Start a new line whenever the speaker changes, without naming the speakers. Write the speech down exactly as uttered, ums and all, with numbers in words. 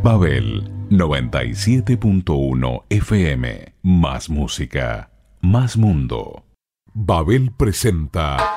Babel noventa y siete punto uno F M. Más música, más mundo. Babel presenta